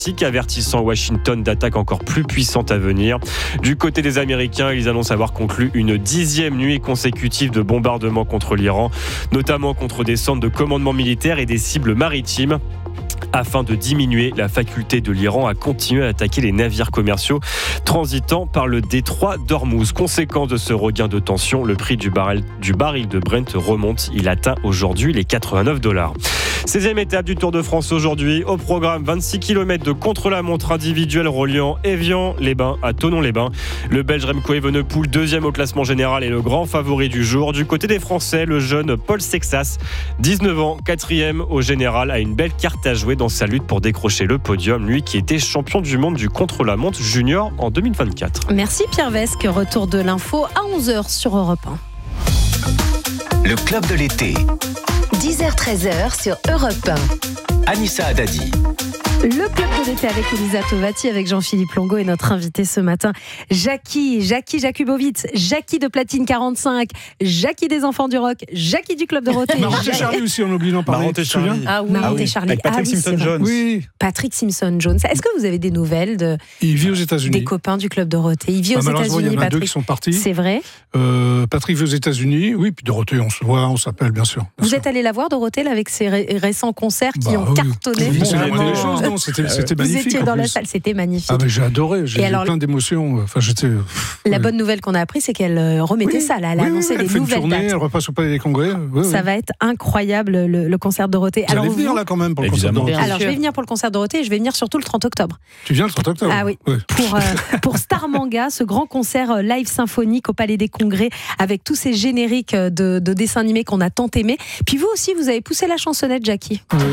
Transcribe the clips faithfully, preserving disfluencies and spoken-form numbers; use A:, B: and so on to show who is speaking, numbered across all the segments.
A: avertissant Washington d'attaques encore plus puissantes à venir. Du côté des Américains, ils annoncent avoir conclu une dixième nuit consécutive de bombardements contre l'Iran, notamment contre des centres de commandement militaire et des cibles maritimes, afin de diminuer la faculté de l'Iran à continuer à attaquer les navires commerciaux transitant par le détroit d'Ormuz. Conséquence de ce regain de tension, le prix du baril, du baril de Brent remonte. Il atteint aujourd'hui les quatre-vingt-neuf dollars. seizième étape du Tour de France aujourd'hui. Au programme, vingt-six kilomètres de contre-la-montre individuel reliant Évian-les-Bains à Thonon-les-Bains. Le Belge Remco Evenepoel, deuxième au classement général, est le grand favori du jour. Du côté des Français, le jeune Paul Sexas, dix-neuf ans, quatrième au général, a une belle carte à jouer dans sa lutte pour décrocher le podium. Lui qui était champion du monde du contre-la-montre junior en deux mille vingt-quatre.
B: Merci Pierre Vesque. Retour de l'info à onze heures sur Europe un.
C: Le club de l'été.
D: dix heures treize heures sur Europe un.
C: Anissa Haddadi.
B: Le club de l'été avec Elisa Tovati, avec Jean-Philippe Longo et notre invité ce matin, Jackie, Jackie Jakubowicz, Jackie de Platine quarante-cinq, Jackie des Enfants du Rock, Jackie du Club Dorothée.
E: Marante et Charlie aussi, on oublie d'en parler.
F: Marante et Charlie.
B: Ah oui, Marante et Charlie.
F: Avec Patrick
B: ah, oui,
F: Simpson-Jones.
E: Oui.
B: Patrick Simpson-Jones. Est-ce que vous avez des nouvelles de,
E: Il vit aux États-Unis.
B: des copains du Club Dorothée? Il vit
E: Bah,
B: aux
E: malheureusement,
B: États-Unis,
E: il y en a
B: Patrick.
E: deux qui sont partis.
B: C'est vrai.
E: Euh, Patrick vit aux États-Unis. Oui, puis Dorothée, on se voit, on s'appelle, bien sûr. Bien
B: Vous
E: sûr.
B: êtes allé la voir, Dorothée, là, avec ses ré- récents concerts qui
E: Bah,
B: ont
E: oui.
B: cartonné.
E: Oui, c'est la
B: Vraiment.
E: moindre des choses, non, c'était, c'était
B: Vous
E: magnifique.
B: étiez
E: en
B: dans la
E: plus.
B: salle, c'était magnifique.
E: Ah, mais j'ai adoré, j'ai
B: Et
E: eu
B: alors,
E: plein d'émotions. Enfin, j'étais.
B: La bonne nouvelle qu'on a appris, c'est qu'elle euh, remettait
E: Oui.
B: ça, là. Elle a
E: Oui, oui,
B: annoncé
E: oui,
B: des
E: elle fait une
B: nouvelles
E: tournée,
B: dates.
E: elle repasse au Palais des Congrès. Oui,
B: Ça
E: oui.
B: va être incroyable, le, le concert de Dorothée.
E: Vous allez
B: vous-
E: venir là quand même pour le concert de
F: Évidemment.
E: Dorothée.
B: Alors, je vais venir pour le concert de Dorothée et je vais venir surtout le trente octobre.
E: Tu viens le trente octobre.
B: Ah oui.
E: Ouais.
B: Pour, euh, pour Star Manga, ce grand concert euh, live symphonique au Palais des Congrès avec tous ces génériques euh, de, de dessins animés qu'on a tant aimés. Puis vous aussi, vous avez poussé la chansonnette, Jackie.
E: Oui.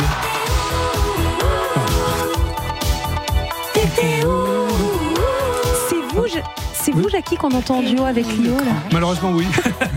B: C'est vous, je- c'est vous, Jackie, qu'on entend en duo avec Lio, là.
E: Malheureusement, oui.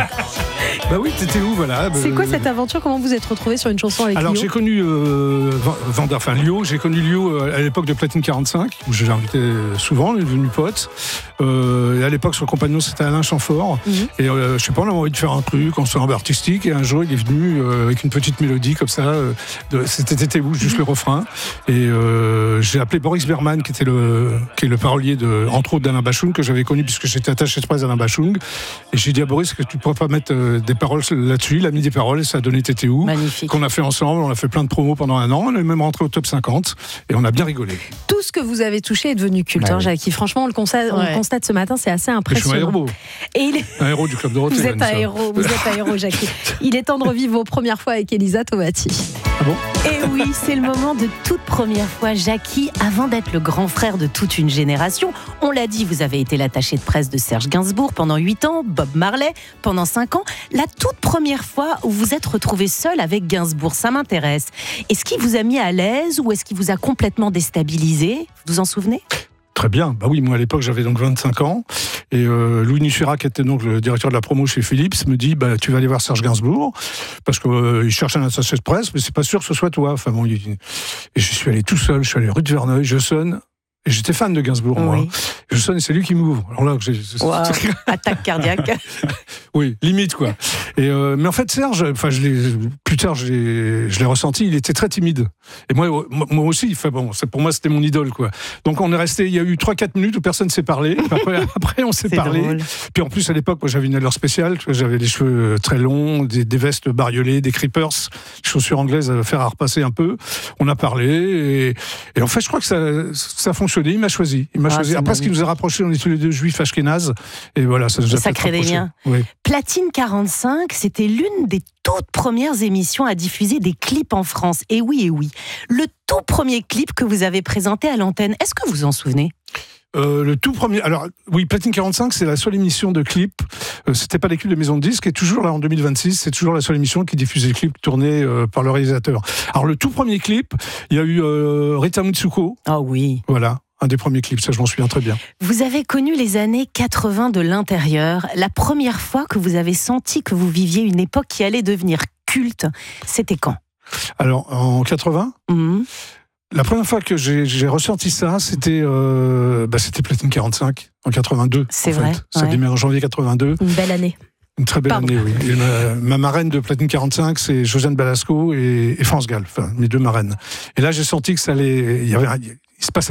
E: Bah oui, t'étais où, voilà. bah,
B: C'est quoi cette aventure? Comment vous êtes retrouvés sur une chanson avec
E: Alors
B: Lio?
E: j'ai connu euh, Van- Vander, enfin Lio, j'ai connu Lio euh, à l'époque de Platine quarante-cinq, où je l'ai invité souvent, il est devenu pote. Euh, et à l'époque, son compagnon, c'était Alain Chamfort.
B: Mhm.
E: Et euh, je sais pas, on a envie de faire un truc, on se fait un peu artistique. Et un jour, il est venu euh, avec une petite mélodie comme ça. Euh, de, c'était T'étais où, juste le refrain. Et euh, j'ai appelé Boris Berman, qui était le, qui est le parolier de, entre autres, d'Alain Bachung, que j'avais connu puisque j'étais attaché de presse d'Alain Bachung. Et j'ai dit à Boris que tu pourrais pas mettre euh, des paroles là-dessus. Il a mis des paroles et ça a donné T'étais où.
B: Magnifique.
E: Qu'on a fait ensemble, on a fait plein de promos pendant un an, on est même rentré au top cinquante et on a bien rigolé.
B: Tout ce que vous avez touché est devenu culte,
F: Ouais,
B: hein,
F: oui.
B: Jackie. Franchement, on le constate, on le
G: Ouais.
B: constate ce matin, c'est assez
E: Je suis un
B: impressionnant.
E: héros,
B: Et il est-
E: un héros du Club Dorothée.
B: Vous êtes un
E: Vanessa.
B: héros, vous êtes un héros, Jackie. Il est temps de revivre vos premières fois avec Elisa Tovati.
E: Ah bon?
G: Et oui, c'est le moment de toute première fois. Jackie, avant d'être le grand frère de toute une génération, on l'a dit, vous avez été l'attaché de presse de Serge Gainsbourg pendant huit ans, Bob Marley pendant cinq ans. La toute première fois où vous êtes retrouvé seul avec Gainsbourg, ça m'intéresse. Est-ce qu'il vous a mis à l'aise ou est-ce qu'il vous a complètement déstabilisé? Vous vous en souvenez?
E: Très bien. Bah oui, moi à l'époque j'avais donc vingt-cinq ans et euh, Louis Nussera, qui était donc le directeur de la promo chez Philips, me dit bah tu vas aller voir Serge Gainsbourg parce qu'il euh, cherche un attaché de presse, mais c'est pas sûr que ce soit toi. Enfin bon, il... et je suis allé tout seul, je suis allé rue de Verneuil, je sonne. Et j'étais fan de Gainsbourg, moi.
G: Oui.
E: Je sonne et c'est lui qui m'ouvre. Alors là, j'ai...
G: Wow. Attaque cardiaque.
E: Oui, limite quoi. Et euh, mais en fait Serge, enfin je l'ai plus tard je l'ai, je l'ai ressenti, il était très timide. Et moi moi aussi, enfin bon, c'est pour moi c'était mon idole quoi. Donc on est resté, il y a eu trois quatre minutes où personne ne s'est parlé. Après, après on s'est
G: C'est
E: parlé.
G: drôle.
E: Puis en plus à l'époque, moi j'avais une allure spéciale, tu vois, j'avais les cheveux très longs, des, des vestes bariolées, des creepers, des chaussures anglaises à faire à repasser un peu. On a parlé et, et en fait je crois que ça ça a fonctionné. Il m'a choisi, il m'a
G: Ah,
E: choisi.
G: c'est
E: Après ce qui nous a rapprochés, on est tous les deux juifs ashkénazes et voilà, ça nous a
G: Et ça
E: fait
G: crée des
E: rapprocher.
G: liens.
E: Oui.
G: Platine quarante-cinq, c'était l'une des toutes premières émissions à diffuser des clips en France. Et oui, et oui. Le tout premier clip que vous avez présenté à l'antenne, est-ce que vous vous en souvenez?
E: Euh, le tout premier, alors oui, Platine quarante-cinq, c'est la seule émission de clips. Euh, c'était pas des clips de maison de disques, et toujours là en deux mille vingt-six, c'est toujours la seule émission qui diffuse des clips tournés euh, par le réalisateur. Alors le tout premier clip, il y a eu euh, Rita Mitsuko,
G: Ah oui.
E: voilà, un des premiers clips, ça je m'en souviens très bien.
G: Vous avez connu les années quatre-vingts de l'intérieur. La première fois que vous avez senti que vous viviez une époque qui allait devenir culte, c'était quand?
E: Alors en quatre-vingts,
G: Mhm.
E: la première fois que j'ai, j'ai ressenti ça, c'était euh, bah, c'était Platine quarante-cinq en quatre-vingt-deux.
G: C'est
E: en
G: vrai,
E: fait. Ça
G: ouais.
E: démarre en janvier quatre-vingt-deux.
B: Une belle année.
E: Une très belle
B: Pardon.
E: année, oui. Et ma, ma marraine de Platine quarante-cinq, c'est Josiane Balasco et, et France Gall, enfin, mes deux marraines. Et là, j'ai senti que ça allait. Il y avait, un- il il se passe